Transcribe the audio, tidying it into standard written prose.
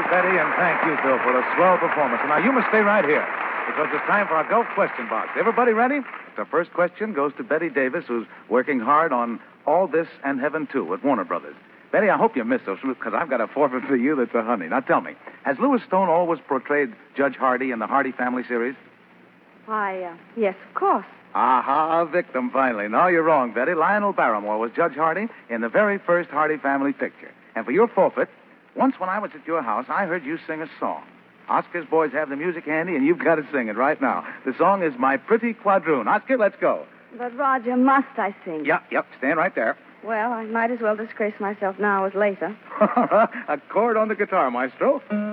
Betty, and thank you, Bill, for a swell performance. And now you must stay right here, because it's time for our golf question box. Everybody ready? The first question goes to Betty Davis, who's working hard on All This and Heaven 2 at Warner Brothers. Betty, I hope you missed those, because I've got a forfeit for you that's a honey. Now tell me, has Louis Stone always portrayed Judge Hardy in the Hardy Family series? Why, yes, of course. Aha, a victim, finally. No, you're wrong, Betty. Lionel Barrymore was Judge Hardy in the very first Hardy Family picture. And for your forfeit, once when I was at your house, I heard you sing a song. Oscar's boys have the music handy, and you've got to sing it right now. The song is My Pretty Quadroon. Oscar, let's go. But, Roger, must I sing? Yep. Stand right there. Well, I might as well disgrace myself now as later. A chord on the guitar, maestro.